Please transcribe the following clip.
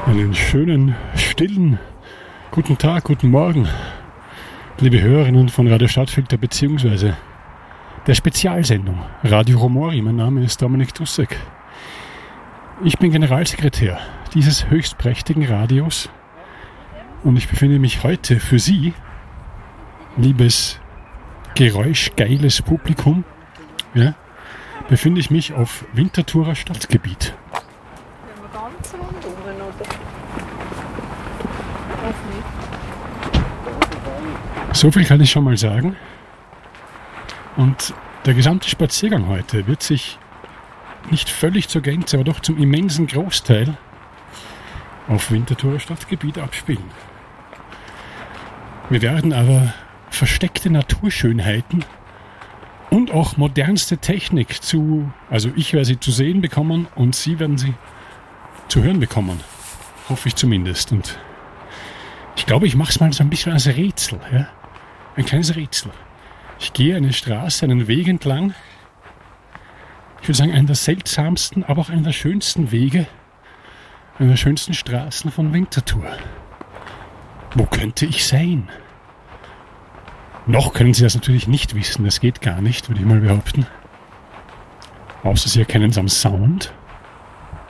Einen schönen, stillen guten Tag, guten Morgen, liebe Hörerinnen von Radio Stadtfilter bzw. der Spezialsendung Radio Romori. Mein Name ist Dominik Dussek. Ich bin Generalsekretär dieses höchst prächtigen Radios und ich befinde mich heute für Sie, liebes geräuschgeiles Publikum, befinde ich mich auf Winterthurer Stadtgebiet. So viel kann ich schon mal sagen. Und der gesamte Spaziergang heute wird sich nicht völlig zur Gänze, aber doch zum immensen Großteil auf Winterthurer Stadtgebiet abspielen. Wir werden aber versteckte Naturschönheiten und auch modernste Technik ich werde sie zu sehen bekommen und Sie werden sie zu hören bekommen. Hoffe ich zumindest. Und ich glaube, ich mache es mal so ein bisschen als Rätsel. Ja? Ein kleines Rätsel. Ich gehe eine Straße, einen Weg entlang. Ich würde sagen, einen der seltsamsten, aber auch einen der schönsten Wege, einer der schönsten Straßen von Winterthur. Wo könnte ich sein? Noch können Sie das natürlich nicht wissen. Das geht gar nicht, würde ich mal behaupten. Außer Sie erkennen es am Sound.